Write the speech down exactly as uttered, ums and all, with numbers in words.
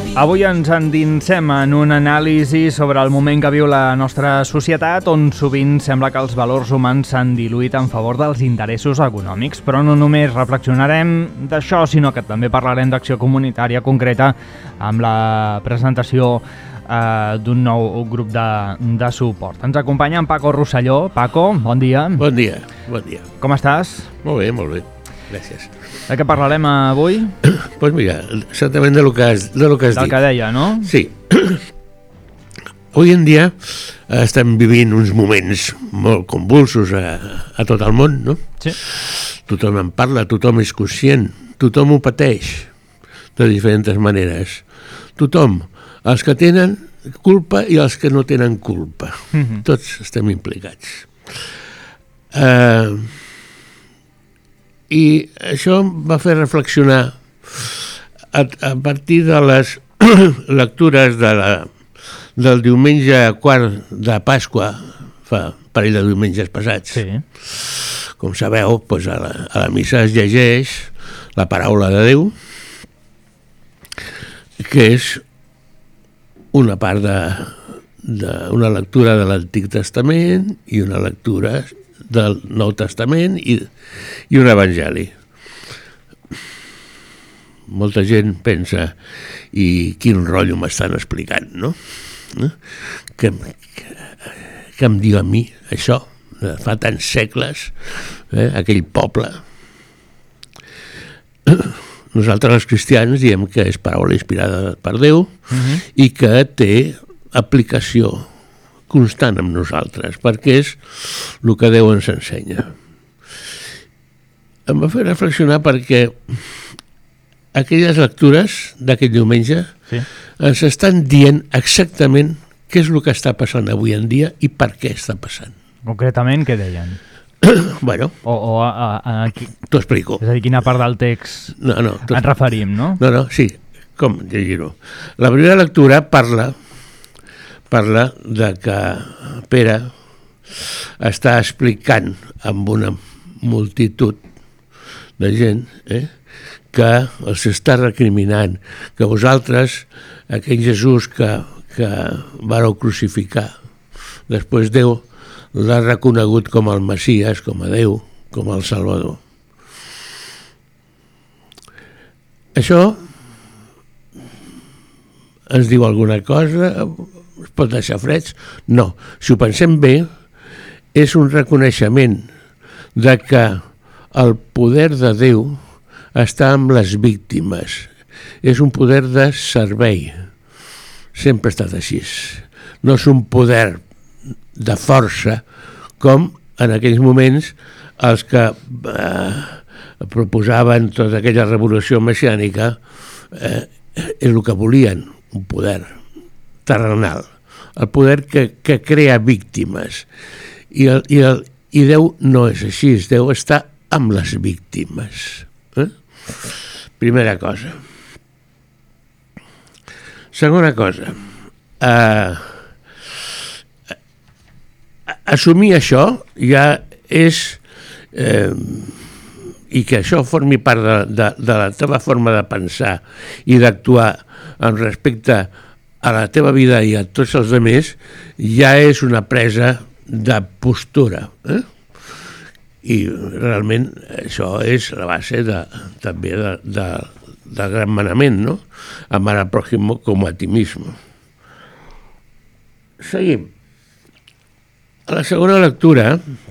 Avui ens endinsem en un anàlisi sobre el moment que viu la nostra societat, on sovint sembla que els valors humans s'han diluït en favor dels interessos econòmics. Però no només reflexionarem d'això, sinó que també parlarem d'acció comunitària concreta amb la presentació eh, d'un nou grup de, de suport. Ens acompanya en Paco Rosselló. Paco, bon dia. Bon dia, bon dia. Com estàs? Molt bé, molt bé. Gràcies. De què parlarem avui? Doncs pues mira, exactament de lo que has, de lo que has Del dit. que deia, no? Sí. Avui en dia estem vivint uns moments molt convulsos a, a tot el món, no? Sí. Tothom en parla, tothom és conscient, tothom ho pateix de diferents maneres. Tothom, els que tenen culpa i els que no tenen culpa. Mm-hmm. Tots estem implicats. Eh... Uh, I això em va fer reflexionar a, a partir de les lectures de la, del diumenge quart de Pasqua, fa un parell de diumenges passats. Sí. Com sabeu, doncs a, la, a la missa es llegeix la paraula de Déu, que és una part de, de una lectura de l'Antic Testament i una lectura del Nou Testament i, i un evangeli. Molta gent pensa, i quin rotllo m'estan explicant, no? Que, que, que em diu a mi això, fa tants segles, eh, aquell poble. Nosaltres els cristians diem que és paraula inspirada per Déu, uh-huh, i que té aplicació constant amb nosaltres, perquè és el que Déu ens ensenya. Em va fer reflexionar perquè aquelles lectures d'aquest diumenge, sí, ens estan dient exactament què és el que està passant avui en dia i per què està passant. Concretament, què deien? Bueno, o, o a, a, a, t'ho explico. És a dir, quina part del text no, no, ens referim, no? No, no, sí, com llegir-ho. La primera lectura parla parla de que Pere està explicant amb una multitud de gent, eh, que els està recriminant, que vosaltres, aquell Jesús que, que vareu crucificar, després Déu l'ha reconegut com el Messies, com a Déu, com el Salvador. Això ens diu alguna cosa? Es pot deixar freds? No. Si ho pensem bé, és un reconeixement de que el poder de Déu està amb les víctimes. És un poder de servei. Sempre ha estat així. No és un poder de força com en aquells moments els que eh, proposaven tota aquella revolució messiànica, eh, és el que volien, un poder terrenal, el poder que, que crea víctimes. I, el, i, el, I Déu no és així, Déu està amb les víctimes. Eh? Primera cosa. Segona cosa, eh, assumir això ja és, eh, i que això formi part de, de, de la teva forma de pensar i d'actuar en respecte a la teva vida i a tots els altres, ja és una presa de postura. Eh? I realment això és la base de, també de, de, del gran manament, no? Amar al prójimo como a ti mismo. Seguim. A la segona lectura